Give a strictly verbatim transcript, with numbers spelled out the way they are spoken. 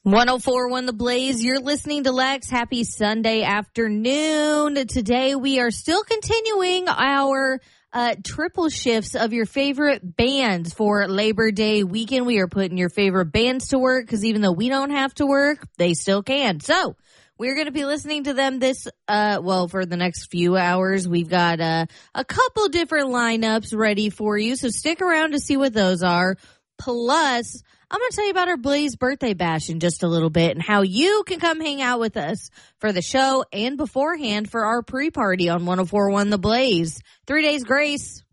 one oh four point one The Blaze, you're listening to Lex. Happy Sunday afternoon. Today we are still continuing our uh, triple shifts of your favorite bands for Labor Day weekend. We are putting your favorite bands to work because even though we don't have to work, they still can. So we're going to be listening to them this, uh, well, for the next few hours. We've got uh, a couple different lineups ready for you, so stick around to see what those are. Plus, I'm going to tell you about our Blaze birthday bash in just a little bit and how you can come hang out with us for the show and beforehand for our pre-party on one oh four point one The Blaze. Three days grace.